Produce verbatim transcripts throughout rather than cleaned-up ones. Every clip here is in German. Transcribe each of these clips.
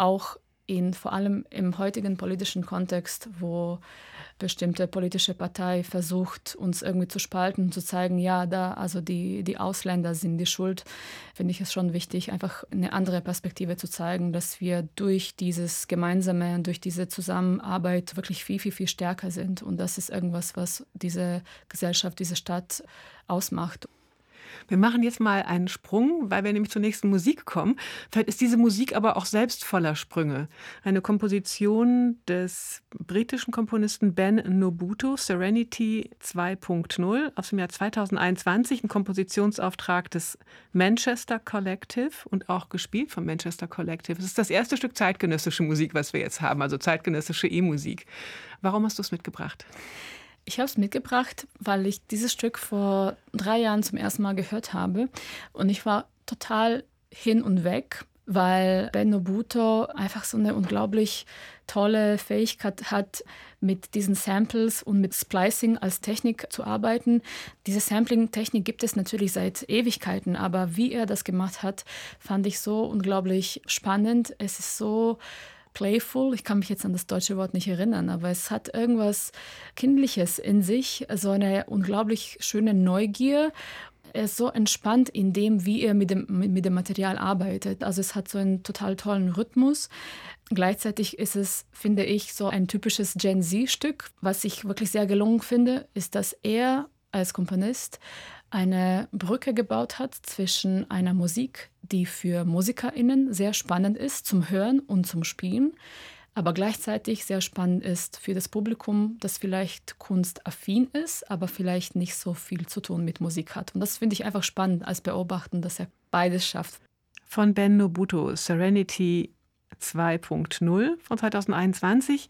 auch in, vor allem im heutigen politischen Kontext, wo bestimmte politische Partei versucht, uns irgendwie zu spalten, zu zeigen, ja, da, also die, die Ausländer sind die Schuld, finde ich es schon wichtig, einfach eine andere Perspektive zu zeigen, dass wir durch dieses Gemeinsame und durch diese Zusammenarbeit wirklich viel, viel, viel stärker sind. Und das ist irgendwas, was diese Gesellschaft, diese Stadt ausmacht. Wir machen jetzt mal einen Sprung, weil wir nämlich zur nächsten Musik kommen. Vielleicht ist diese Musik aber auch selbst voller Sprünge. Eine Komposition des britischen Komponisten Ben Nobuto, Serenity zwei Punkt null, aus dem Jahr zweitausendeinundzwanzig, ein Kompositionsauftrag des Manchester Collective und auch gespielt vom Manchester Collective. Es ist das erste Stück zeitgenössische Musik, was wir jetzt haben, also zeitgenössische E-Musik. Warum hast du es mitgebracht? Ich habe es mitgebracht, weil ich dieses Stück vor drei Jahren zum ersten Mal gehört habe. Und ich war total hin und weg, weil Ben Nobuto einfach so eine unglaublich tolle Fähigkeit hat, mit diesen Samples und mit Splicing als Technik zu arbeiten. Diese Sampling-Technik gibt es natürlich seit Ewigkeiten, aber wie er das gemacht hat, fand ich so unglaublich spannend. Es ist so playful, ich kann mich jetzt an das deutsche Wort nicht erinnern, aber es hat irgendwas Kindliches in sich, so eine unglaublich schöne Neugier. Er ist so entspannt in dem, wie er mit dem, mit dem Material arbeitet. Also es hat so einen total tollen Rhythmus. Gleichzeitig ist es, finde ich, so ein typisches Gen-Z-Stück. Was ich wirklich sehr gelungen finde, ist, dass er als Komponist eine Brücke gebaut hat zwischen einer Musik, die für MusikerInnen sehr spannend ist zum Hören und zum Spielen, aber gleichzeitig sehr spannend ist für das Publikum, das vielleicht kunstaffin ist, aber vielleicht nicht so viel zu tun mit Musik hat. Und das finde ich einfach spannend als Beobachten, dass er beides schafft. Von Ben Nobuto, Serenity zwei Punkt null von zweitausendeinundzwanzig.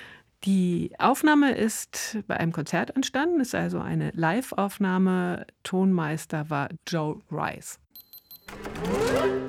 Die Aufnahme ist bei einem Konzert entstanden, ist also eine Live-Aufnahme. Tonmeister war Joe Rice.